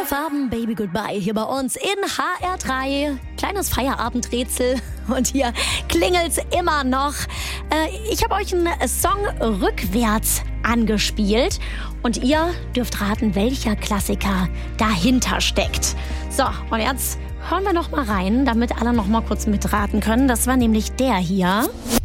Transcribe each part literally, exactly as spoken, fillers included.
Alle Farben, Baby Goodbye, hier bei uns in H R drei. Kleines Feierabendrätsel und hier klingelt's immer noch. Äh, ich habe euch einen Song rückwärts angespielt und ihr dürft raten, welcher Klassiker dahinter steckt. So, und jetzt hören wir noch mal rein, damit alle noch mal kurz mitraten können. Das war nämlich der hier.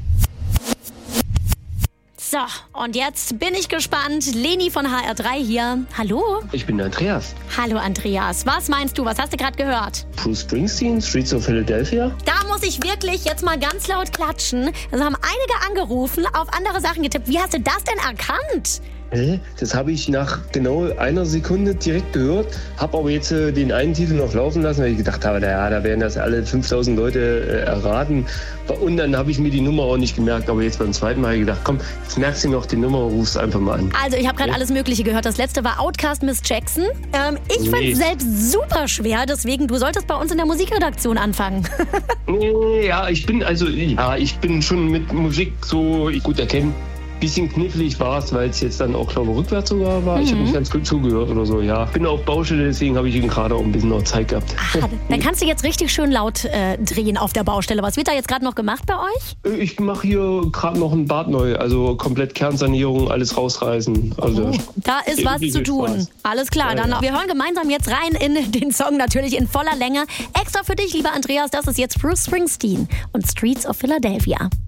So, und jetzt bin ich gespannt. Leni von H R drei hier. Hallo. Ich bin Andreas. Hallo Andreas. Was meinst du? Was hast du gerade gehört? Bruce Springsteen, Streets of Philadelphia. Da muss ich wirklich jetzt mal ganz laut klatschen. Es haben einige angerufen, auf andere Sachen getippt. Wie hast du das denn erkannt? Hä? Das habe ich nach genau einer Sekunde direkt gehört, habe aber jetzt äh, den einen Titel noch laufen lassen, weil ich gedacht habe, ja, da werden das alle fünftausend Leute äh, erraten. Und dann habe ich mir die Nummer auch nicht gemerkt, aber jetzt beim zweiten Mal habe ich gedacht, komm, jetzt merkst du noch die Nummer und rufst einfach mal an. Also ich habe gerade ja. alles Mögliche gehört. Das letzte war Outkast, Miss Jackson. Ähm, ich nee. finde es selbst super schwer, deswegen, du solltest bei uns in der Musikredaktion anfangen. nee, ja, ich bin also, ja, ich bin schon mit Musik so gut erkennen. Bisschen knifflig war es, weil es jetzt dann auch, glaube ich, rückwärts sogar war. Mhm. Ich habe nicht ganz gut zugehört oder so, ja. Bin auf Baustelle, deswegen habe ich ihn gerade auch ein bisschen noch Zeit gehabt. Ach, dann kannst du jetzt richtig schön laut äh, drehen auf der Baustelle. Was wird da jetzt gerade noch gemacht bei euch? Ich mache hier gerade noch ein Bad neu, also komplett Kernsanierung, alles rausreißen. Also oh, da ist was zu tun. Spaß. Alles klar, ja, dann ja. wir hören gemeinsam jetzt rein in den Song, natürlich in voller Länge. Extra für dich, lieber Andreas, das ist jetzt Bruce Springsteen und Streets of Philadelphia.